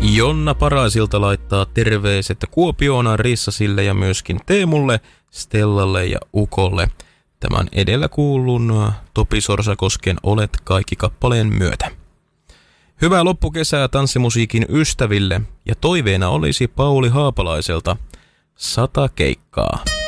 Jonna Paraisilta laittaa terveiset Kuopioon Rissasille ja myöskin Teemulle, Stellalle ja Ukolle tämän edellä kuullun Topi Sorsakosken Olet kaikki kappaleen myötä. Hyvää loppukesää tanssimusiikin ystäville ja toiveena olisi Pauli Haapalaiselta 100 keikkaa.